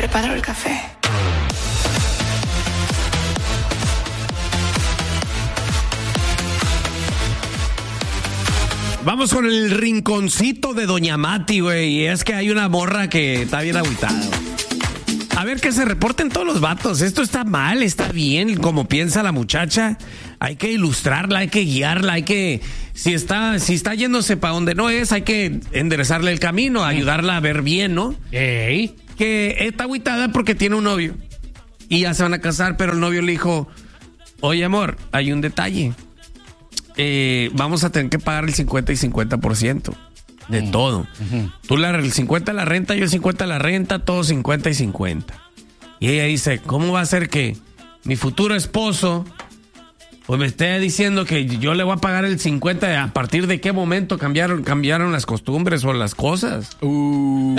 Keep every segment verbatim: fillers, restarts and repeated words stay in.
preparo el café. Vamos con el rinconcito de Doña Mati, güey. Y es que hay una morra que está bien agüitada. A ver, que se reporten todos los vatos. Esto está mal, está bien, como piensa la muchacha. Hay que ilustrarla, hay que guiarla, hay que... Si está, si está yéndose para donde no es, hay que enderezarle el camino, ayudarla a ver bien, ¿no? Ey. Que está agüitada porque tiene un novio. Y ya se van a casar, pero el novio le dijo, oye, amor, hay un detalle. Eh, vamos a tener que pagar el cincuenta y cincuenta por ciento de uh-huh. todo. Uh-huh. Tú la, el cincuenta la renta, yo el cincuenta la renta, todo cincuenta y cincuenta. Y ella dice, ¿cómo va a ser que mi futuro esposo pues me esté diciendo que yo le voy a pagar el cincuenta? ¿A partir de qué momento cambiaron, cambiaron las costumbres o las cosas? Uh.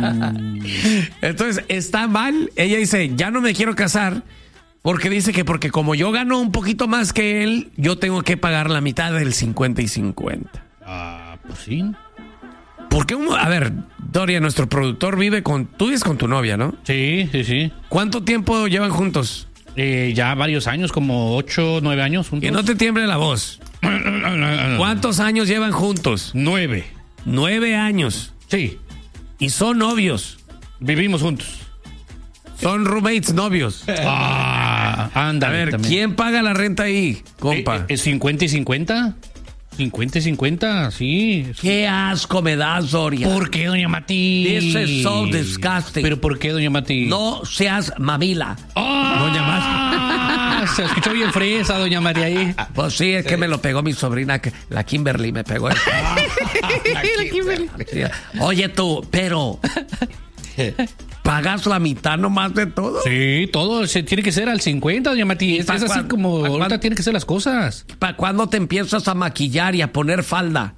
Entonces, está mal. Ella dice, ya no me quiero casar. Porque dice que porque como yo gano un poquito más que él, yo tengo que pagar la mitad del cincuenta y cincuenta. Ah, pues sí. ¿Por qué? A ver, Doria, nuestro productor vive con... Tú vives con tu novia, ¿no? Sí, sí, sí. ¿Cuánto tiempo llevan juntos? Eh, ya varios años, como ocho, nueve años juntos. Que no te tiemble la voz. ¿Cuántos años llevan juntos? Nueve. Nueve años. Sí. ¿Y son novios? Vivimos juntos. Son roommates, novios. Ah, ándale. A ver, también. ¿Quién paga la renta ahí, compa? ¿Es eh, eh, cincuenta y cincuenta? cincuenta y cincuenta, sí. Qué asco me das, Doria. ¿Por qué, doña Mati? This is so disgusting. ¿Pero por qué, doña Mati? No seas mamila. Oh, doña Mati. Se escuchó bien fresa, doña María ahí. Pues sí, es que me lo pegó mi sobrina, la Kimberly, me pegó eso. La Kimberly. Oye tú, pero... ¿Pagas la mitad nomás de todo? Sí, todo se tiene que ser al cincuenta, doña Mati. Es, es así cuándo, como ahorita tienen que ser las cosas. ¿Para cuándo te empiezas a maquillar y a poner falda?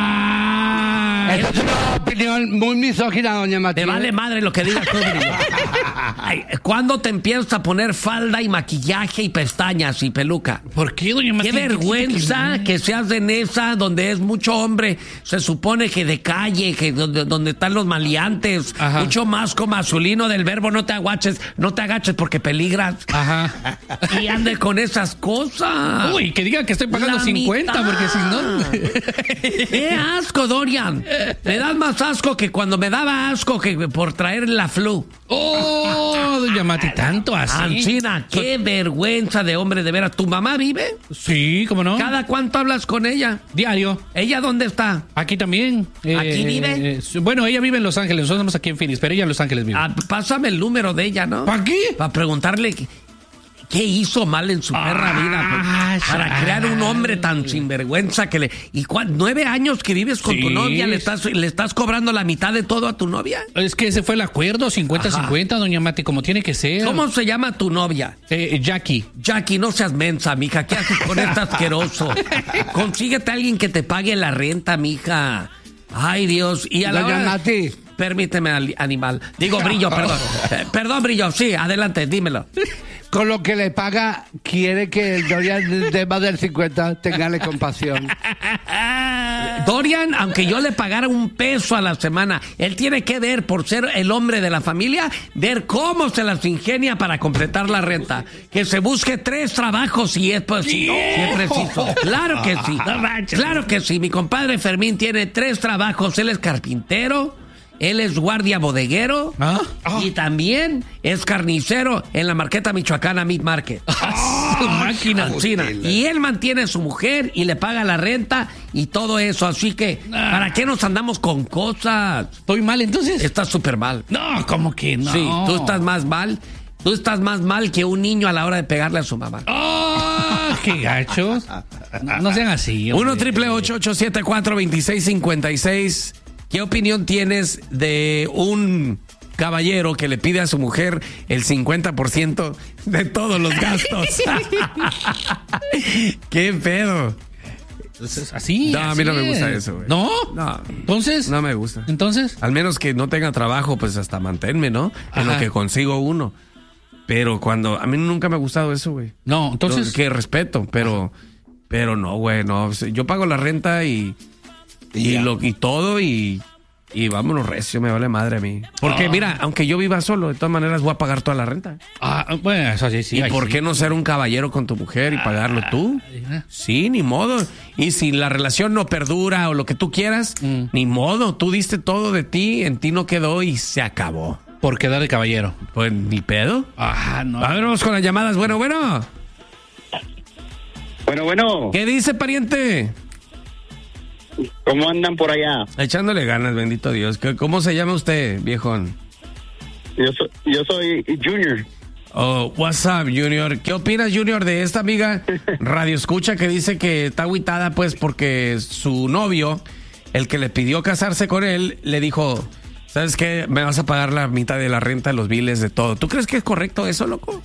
Ah, esa es una opinión muy misógina, doña Mati. Te vale madre lo que digas tú, Brillo. Ay, ¿cuándo te empiezas a poner falda y maquillaje y pestañas y peluca? ¿Por qué, doña Mati? Qué vergüenza que, que seas en esa donde es mucho hombre. Se supone que de calle, que donde, donde están los maleantes. Ajá. Mucho masco masculino del verbo no te agaches, no te agaches porque peligras. Ajá. Y ande con esas cosas. Uy, que diga que estoy pagando La cincuenta, mitad. porque si no... ¡Qué asco, Dorian! Me das más asco que cuando me daba asco que por traer la flu. ¡Oh, doña Mati! ¿Tanto así? Ancina, qué so... vergüenza de hombre, de veras. ¿Tu mamá vive? Sí, ¿cómo no? ¿Cada cuánto hablas con ella? Diario. ¿Ella dónde está? Aquí también. ¿Aquí eh, vive? Eh, bueno, ella vive en Los Ángeles. Nosotros estamos aquí en Phoenix, pero ella en Los Ángeles vive. Ah, pásame el número de ella, ¿no? ¿Para qué? Para preguntarle... ¿Qué hizo mal en su perra ah, vida? Para ay. crear un hombre tan sinvergüenza que le... ¿Y cuál, nueve años que vives con sí. tu novia? ¿Le estás, ¿Le estás cobrando la mitad de todo a tu novia? Es que ese fue el acuerdo, cincuenta cincuenta, doña Mati, como tiene que ser. ¿Cómo se llama tu novia? Eh, Jackie. Jackie, no seas mensa, mija. ¿Qué haces con este asqueroso? Consíguete a alguien que te pague la renta, mija. Ay, Dios. Y a la doña hora... Mati. Permíteme, animal. Digo, Brillo, perdón. Eh, perdón, Brillo, sí, adelante, dímelo. Con lo que le paga, quiere que el Dorian de más del cincuenta tenga compasión. Dorian, aunque yo le pagara un peso a la semana, él tiene que ver, por ser el hombre de la familia, ver cómo se las ingenia para completar la renta. Que se busque tres trabajos si es, pues, si, si es preciso. Claro que sí. Claro que sí. Mi compadre Fermín tiene tres trabajos. Él es carpintero. Él es guardia bodeguero. ¿Ah? Oh. Y también es carnicero en la Marqueta Michoacana Meat Market. Oh, máquina. China. Y él mantiene a su mujer y le paga la renta y todo eso. Así que, ah. ¿para qué nos andamos con cosas? ¿Estoy mal entonces? Estás súper mal. No, ¿cómo que no? Sí, tú estás más mal. Tú estás más mal que un niño a la hora de pegarle a su mamá. ¡Oh! ¡Qué gachos! No, no sean así. uno triple ocho ocho siete cuatro dos seis cinco seis. ¿Qué opinión tienes de un caballero que le pide a su mujer el cincuenta por ciento de todos los gastos? ¿Qué pedo? Entonces, así. No, así a mí no es. me gusta eso, güey. ¿No? No. ¿Entonces? No me gusta. ¿Entonces? Al menos que no tenga trabajo, pues hasta manténme, ¿no? En Ajá. lo que consigo uno. Pero cuando... A mí nunca me ha gustado eso, güey. No, entonces... Lo que respeto, pero... Pero no, güey, no. Yo pago la renta y... Y, lo, y todo y... Y vámonos recio, me vale madre a mí. Porque, ah. mira, aunque yo viva solo, de todas maneras voy a pagar toda la renta. Ah, bueno, eso sí, sí. ¿Y ay, por sí. qué no ser un caballero con tu mujer y ah, pagarlo tú? Ah. Sí, ni modo. Y si la relación no perdura o lo que tú quieras, mm. ni modo. Tú diste todo de ti, en ti no quedó y se acabó. Por quedar de caballero. Pues ni pedo. Ah, no. A ver, vamos con las llamadas. Bueno, bueno. Bueno, bueno. ¿Qué dice, pariente? ¿Cómo andan por allá? Echándole ganas, bendito Dios. ¿Cómo se llama usted, viejón? Yo soy, yo soy Junior. Oh, what's up, Junior? ¿Qué opinas, Junior, de esta amiga Radio Escucha que dice que está agüitada, pues, porque su novio, el que le pidió casarse con él, le dijo, ¿sabes qué? Me vas a pagar la mitad de la renta, los biles, de todo. ¿Tú crees que es correcto eso, loco?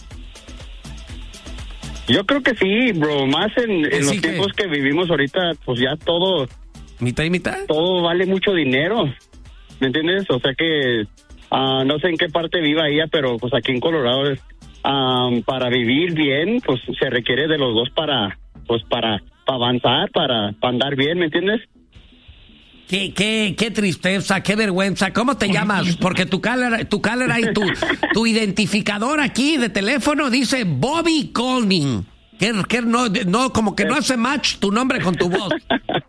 Yo creo que sí, bro. Más en, en los tiempos que... que vivimos ahorita, pues ya todo... ¿Mitad y mitad? Todo vale mucho dinero, ¿me entiendes? O sea que uh, no sé en qué parte viva ella, pero pues aquí en Colorado um, para vivir bien, pues se requiere de los dos para, pues para, para avanzar, para, para andar bien, ¿me entiendes? Qué, qué, qué tristeza, qué vergüenza. ¿Cómo te llamas? Porque tu caller, tu caller y tu, tu identificador aquí de teléfono dice Bobby Colning. Que, que no, no, como que no hace match tu nombre con tu voz.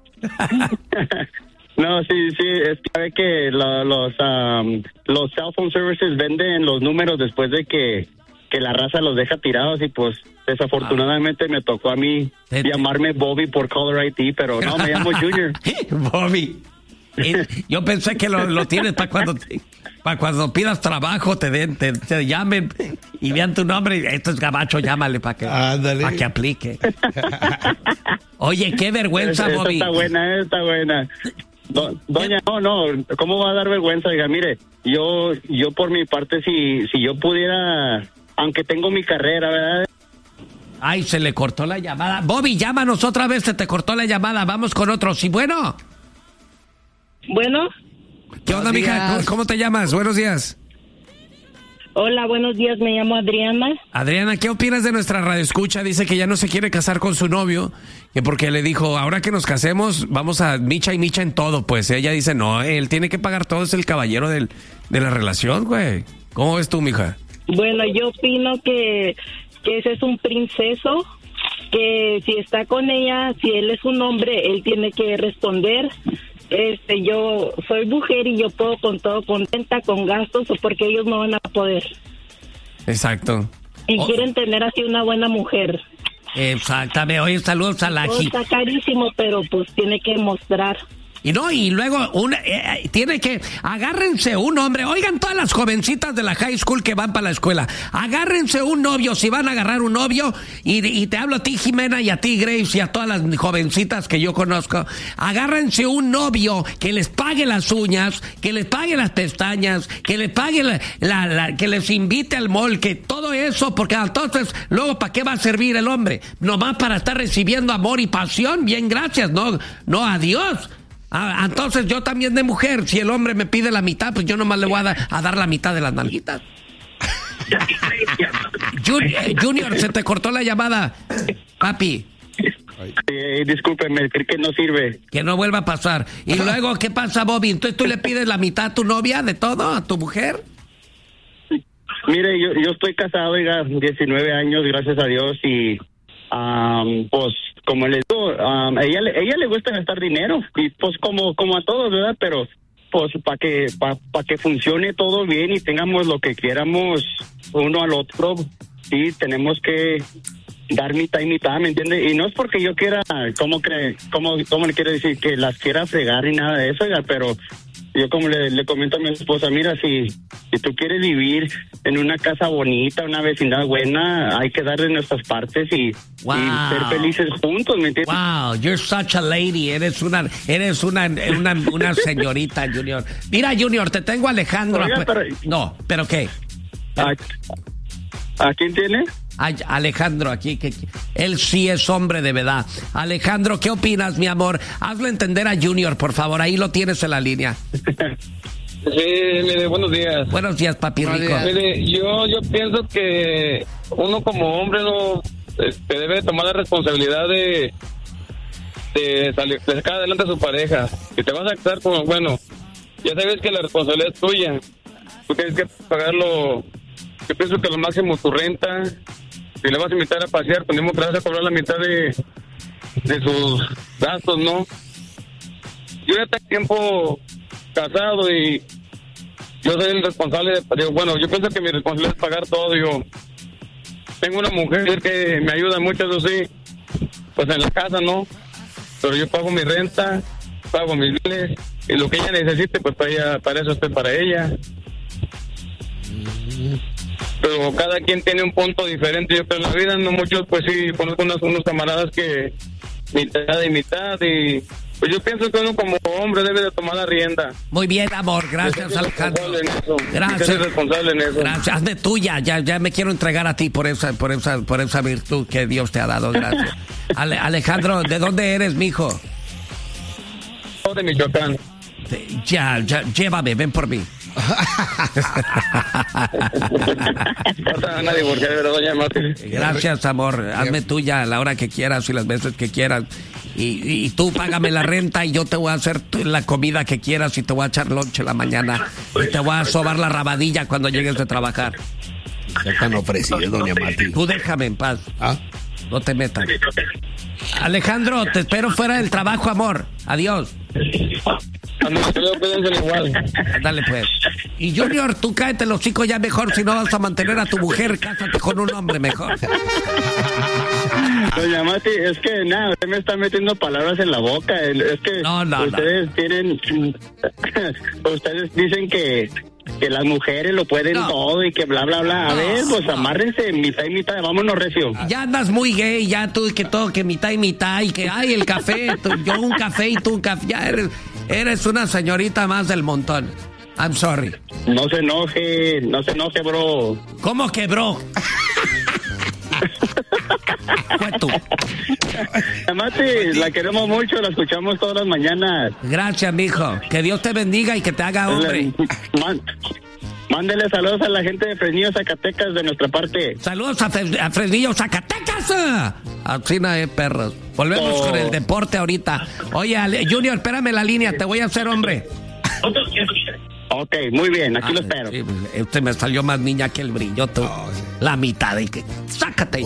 No, sí, sí, es que sabe que lo, los um, los cell phone services venden los números después de que, que la raza los deja tirados y pues desafortunadamente ah. me tocó a mí te, llamarme Bobby por caller I D, pero no, me llamo Junior. Bobby. Yo pensé que lo, lo tienes para cuando para cuando pidas trabajo te den, te, te llamen y vean tu nombre. Esto es gabacho, llámale para que, para que aplique. Oye, qué vergüenza, es, Bobby. Está buena, está buena. Do, doña, no, no, ¿cómo va a dar vergüenza? Diga, mire, yo, yo por mi parte, si, si yo pudiera, aunque tengo mi carrera, ¿verdad? Ay, se le cortó la llamada. Bobby, llámanos otra vez, se te cortó la llamada. Vamos con otro. Sí, bueno. Bueno. ¿Qué onda, mija? ¿Cómo, ¿Cómo te llamas? Buenos días. Hola, buenos días. Me llamo Adriana. Adriana, ¿qué opinas de nuestra radioescucha? Dice que ya no se quiere casar con su novio, que porque le dijo, ahora que nos casemos, vamos a micha y micha en todo. Pues ella dice, no, él tiene que pagar todo, es el caballero del, de la relación, güey. ¿Cómo ves tú, mija? Bueno, yo opino que, que ese es un princeso, que si está con ella, si él es un hombre, él tiene que responder. Este, yo soy mujer y yo puedo con todo, contenta, con gastos, porque ellos no van a poder. Exacto. Y oh. quieren tener así una buena mujer. Exactamente. Oye, saludos a la... Todo está carísimo, pero pues tiene que mostrar. Y no, y luego una, eh, tiene que, agárrense un hombre, oigan todas las jovencitas de la high school que van para la escuela, agárrense un novio, si van a agarrar un novio, y, y te hablo a ti, Jimena, y a ti, Grace, y a todas las jovencitas que yo conozco, agárrense un novio que les pague las uñas, que les pague las pestañas, que les pague la, la, la que les invite al mall, que todo eso, porque entonces, luego, ¿para qué va a servir el hombre? Nomás para estar recibiendo amor y pasión, bien, gracias, no, no, adiós. Ah, entonces yo también de mujer, si el hombre me pide la mitad, pues yo nomás le voy a, da, a dar la mitad de las nalguitas. Junior, Junior, se te cortó la llamada, papi. Eh, discúlpeme, creo que no sirve. Que no vuelva a pasar. Y luego, ¿qué pasa, Bobby? Entonces tú le pides la mitad a tu novia de todo, a tu mujer. Mire, yo, yo estoy casado, oiga, diecinueve años, gracias a Dios, y um, pues como les digo, um, ella, ella le gusta gastar dinero, y pues como, como a todos, ¿verdad? Pero pues para que, para pa que funcione todo bien y tengamos lo que quieramos uno al otro, sí, tenemos que dar mitad y mitad, ¿me entiende? Y no es porque yo quiera, ¿cómo cree, cómo, cómo le quiero decir? Que las quiera fregar y nada de eso, oiga, pero yo como le, le comento a mi esposa, mira, si, si tú quieres vivir en una casa bonita, una vecindad buena, hay que darle nuestras partes y, wow. y ser felices juntos, ¿me entiendes? Wow, you're such a lady, eres una, eres una, una, una señorita, Junior. Mira, Junior, te tengo a Alejandro. Oiga, pero, no, ¿pero qué? ¿A, ¿A quién tiene? Ay, Alejandro, aquí, que, que él sí es hombre de verdad. Alejandro, ¿qué opinas, mi amor? Hazlo entender a Junior, por favor, ahí lo tienes en la línea. Sí, mire, buenos días. Buenos días, papi rico. Mire, yo, yo pienso que uno como hombre no este, debe tomar la responsabilidad de, de, salir, de sacar adelante a su pareja. Si te vas a casar con, bueno, ya sabes que la responsabilidad es tuya. Tú tienes que pagarlo. Yo pienso que lo máximo tu renta. Si le vas a invitar a pasear, pues mismo que le vas a cobrar la mitad de, de sus gastos, ¿no? Yo ya tengo tiempo casado y yo soy el responsable de, digo, bueno, yo pienso que mi responsabilidad es pagar todo. Digo, tengo una mujer que me ayuda mucho, eso sí, pues en la casa, ¿no? Pero yo pago mi renta, pago mis biles y lo que ella necesite, pues para ella, para eso estoy para ella. Pero cada quien tiene un punto diferente. Yo creo en la vida, no muchos, pues sí, conozco unos, unos camaradas que mitad y mitad y pues yo pienso que uno como hombre debe de tomar la rienda. Muy bien, amor, gracias, Alejandro. Gracias. Ser responsable en eso. Gracias, hazme tuya, ya, ya me quiero entregar a ti por esa, por esa, por esa virtud que Dios te ha dado, gracias. Ale, Alejandro, ¿de dónde eres, mijo? De Michoacán. Ya, ya, llévame, ven por mí. Gracias, amor. Hazme tuya a la hora que quieras y las veces que quieras. Y, y tú págame la renta y yo te voy a hacer la comida que quieras y te voy a echar lonche en la mañana. Y te voy a sobar la rabadilla cuando llegues de trabajar. Ya están ofrecidos, doña Mati. Tú déjame en paz. ¿Ah? No te metas. Alejandro, te espero fuera del trabajo, amor. Adiós. Dale pues. Y Junior, tú cáete los chicos ya mejor. Si no vas a mantener a tu mujer, cásate con un hombre mejor. Doña Mati, es que nada, usted me está metiendo palabras en la boca. Es que no, no, ustedes no. tienen, ustedes dicen que que las mujeres lo pueden no. todo y que bla bla bla. A no, ver, pues no. amárrense, mitad y mitad, vámonos recio. Ya andas muy gay, ya tú que todo, que mitad y mitad y que ay el café, tú, yo un café y tú un café, ya eres, eres una señorita más del montón. I'm sorry. No se enoje, no se enoje, bro. ¿Cómo que bro? Fue tú. Mati, la queremos mucho, la escuchamos todas las mañanas. Gracias, mijo. Que Dios te bendiga y que te haga hombre. Man, mándele saludos a la gente de Fresnillo, Zacatecas, de nuestra parte. Saludos a, Fre- a Fresnillo, Zacatecas. Así no es, perros. Volvemos Oh. con el deporte ahorita. Oye, Ale- Junior, espérame la línea, te voy a hacer hombre. Ok, muy bien, aquí Ah, lo espero. sí, este me salió más niña que el brillo, tú. La mitad de que... Sácate.